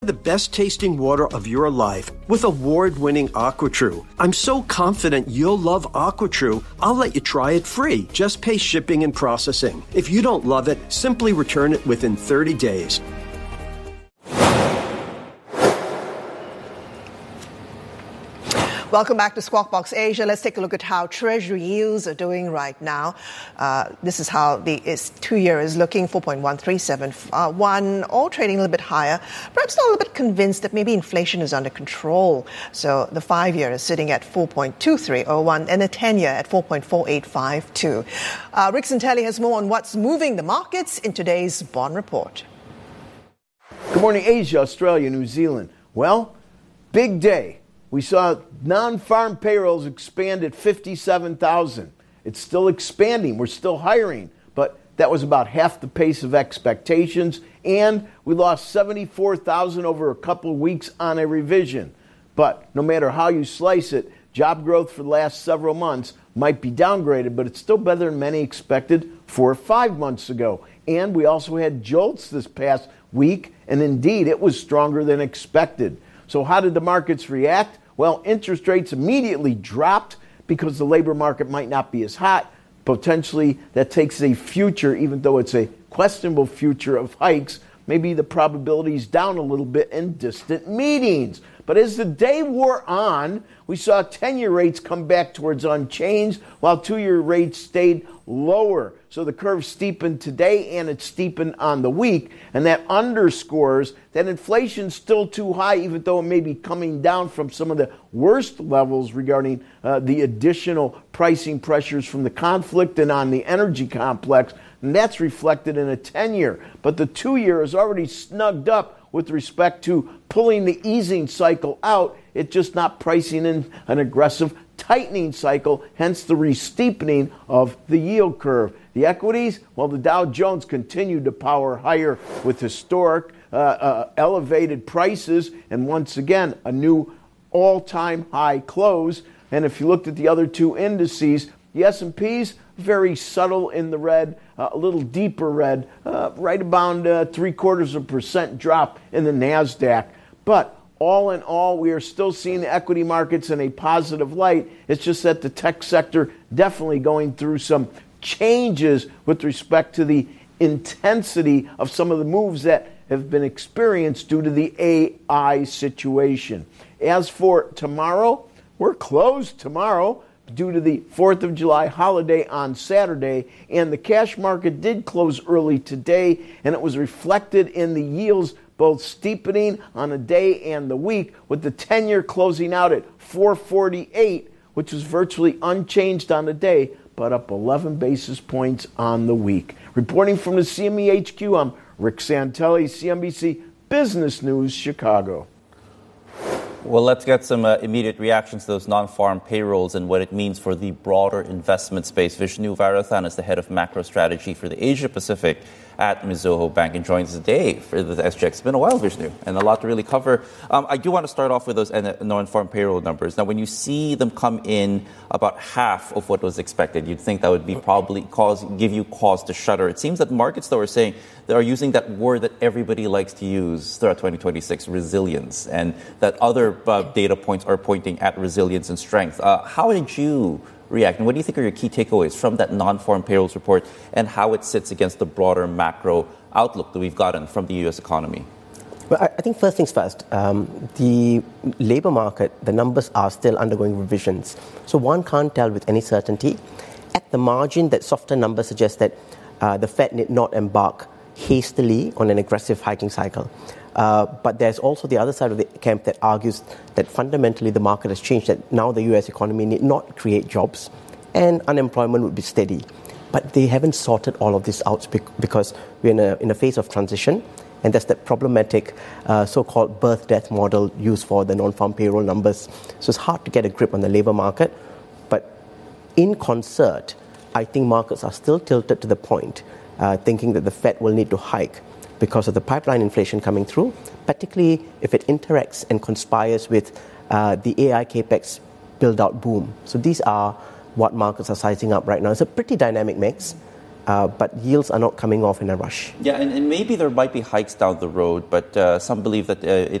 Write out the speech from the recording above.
The best tasting water of your life with award-winning AquaTrue. I'm so confident you'll love AquaTrue, I'll let you try it free. Just pay shipping and processing. If you don't love it, simply return it within 30 days. Welcome back to Squawk Box Asia. Let's take a look at how Treasury yields are doing right now. This is how the 2-year is looking, 4.1371, all trading a little bit higher. Perhaps not a little bit convinced that maybe inflation is under control. So the 5-year is sitting at 4.2301 and the 10-year at 4.4852. Rick Santelli has more on what's moving the markets in today's Bond Report. Good morning, Asia, Australia, New Zealand. Well, big day. We saw non-farm payrolls expand at 57,000. It's still expanding. We're still hiring, but that was about half the pace of expectations, and we lost 74,000 over a couple of weeks on a revision. But no matter how you slice it, job growth for the last several months might be downgraded, but it's still better than many expected 4 or 5 months ago. And we also had jolts this past week, and indeed it was stronger than expected. So how did the markets react? Well, interest rates immediately dropped because the labor market might not be as hot. Potentially, that takes a future, even though it's a questionable future of hikes, maybe the probability is down a little bit in distant meetings. But as the day wore on, we saw 10-year rates come back towards unchanged, while 2-year rates stayed lower. So the curve steepened today, and it steepened on the week, and that underscores that inflation's still too high, even though it may be coming down from some of the worst levels regarding the additional pricing pressures from the conflict and on the energy complex, and that's reflected in a 10-year. But the 2-year is already snugged up with respect to pulling the easing cycle out. It's just not pricing in an aggressive tightening cycle, hence the re-steepening of the yield curve. The equities, well, the Dow Jones continued to power higher with historic elevated prices, and once again, a new all-time high close. And if you looked at the other two indices, the S&P's very subtle in the red, a little deeper red, right about 0.75% drop in the NASDAQ. But all in all, we are still seeing the equity markets in a positive light. It's just that the tech sector definitely going through some changes with respect to the intensity of some of the moves that have been experienced due to the AI situation. As for tomorrow, we're closed tomorrow due to the 4th of July holiday on Saturday, and the cash market did close early today, and it was reflected in the yields both steepening on a day and the week, with the 10-year closing out at 448, which was virtually unchanged on the day, but up 11 basis points on the week. Reporting from the CME HQ, I'm Rick Santelli, CNBC Business News, Chicago. Well, let's get some immediate reactions to those non-farm payrolls and what it means for the broader investment space. Vishnu Varathan is the head of macro strategy for the Asia Pacific at Mizuho Bank and joins us today for the SGX. It's been a while, Vishnu, and a lot to really cover. I do want to start off with those non-farm payroll numbers. Now, when you see them come in about half of what was expected, you'd think that would be probably give you cause to shudder. It seems that markets, though, are saying they are using that word that everybody likes to use throughout 2026, resilience, and that other data points are pointing at resilience and strength. How did you react, and what do you think are your key takeaways from that non-farm payrolls report and how it sits against the broader macro outlook that we've gotten from the U.S. economy? Well, I think first things first, the labor market, the numbers are still undergoing revisions. So one can't tell with any certainty. At the margin, that softer number suggests that the Fed need not embark hastily on an aggressive hiking cycle. But there's also the other side of the camp that argues that fundamentally the market has changed, that now the U.S. economy need not create jobs and unemployment would be steady. But they haven't sorted all of this out because we're in a phase of transition, and that's that problematic so-called birth-death model used for the non-farm payroll numbers. So it's hard to get a grip on the labor market. But in concert, I think markets are still tilted to the point, thinking that the Fed will need to hike because of the pipeline inflation coming through, particularly if it interacts and conspires with the AI capex build-out boom. So these are what markets are sizing up right now. It's a pretty dynamic mix. but yields are not coming off in a rush. Yeah, and maybe there might be hikes down the road, but some believe that